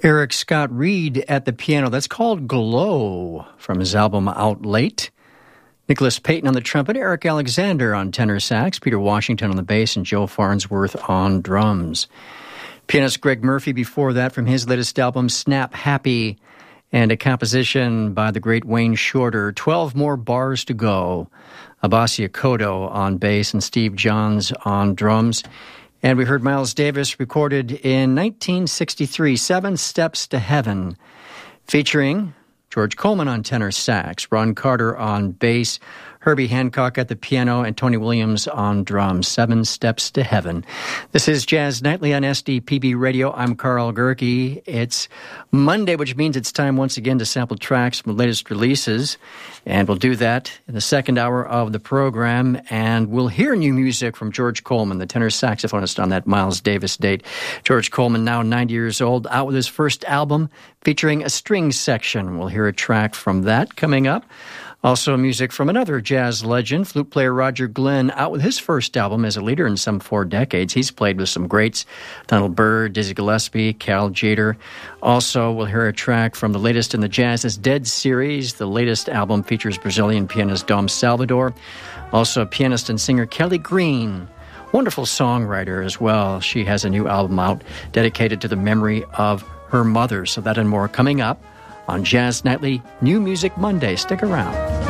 Eric Scott Reed at the piano. That's called Glow from his album Out Late. Nicholas Payton on the trumpet, Eric Alexander on tenor sax, Peter Washington on the bass, and Joe Farnsworth on drums. Pianist Greg Murphy before that from his latest album Snap Happy, and a composition by the great Wayne Shorter, 12 More Bars to Go. Abbasi Akoto on bass and Steve Johns on drums. And we heard Miles Davis recorded in 1963, 7 Steps to Heaven, featuring George Coleman on tenor sax, Ron Carter on bass, Herbie Hancock at the piano, and Tony Williams on drums. 7 Steps to Heaven. This is Jazz Nightly on SDPB Radio. I'm Carl Gerke. It's Monday, which means it's time once again to sample tracks from the latest releases. And we'll do that in the second hour of the program. And we'll hear new music from George Coleman, the tenor saxophonist on that Miles Davis date. George Coleman, now 90 years old, out with his first album featuring a string section. We'll hear a track from that coming up. Also music from another jazz legend, flute player Roger Glenn, out with his first album as a leader in some 4 decades. He's played with some greats, Donald Byrd, Dizzy Gillespie, Cal Tjader. Also, we'll hear a track from the latest in the Jazz is Dead series. The latest album features Brazilian pianist Dom Salvador. Also, pianist and singer Kelly Green, wonderful songwriter as well. She has a new album out dedicated to the memory of her mother. So that and more coming up on Jazz Nightly New Music Monday. Stick around.